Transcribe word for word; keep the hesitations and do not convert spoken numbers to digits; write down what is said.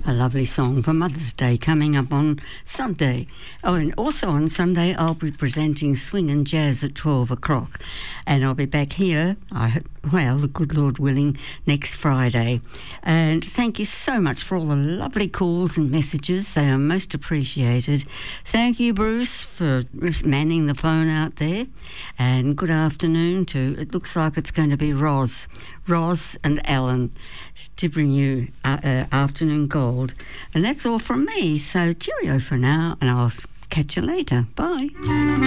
A lovely song for Mother's Day coming up on Sunday. Oh, and also on Sunday I'll be presenting Swing and Jazz at twelve o'clock. And I'll be back here, I hope, well, the good Lord willing, next Friday. And thank you so much for all the lovely calls and messages. They are most appreciated. Thank you, Bruce, for manning the phone out there. And good afternoon to, it looks like it's going to be Roz. Roz and Alan to bring you uh, uh, Afternoon Gold. And that's all from me. So cheerio for now, and I'll catch you later. Bye.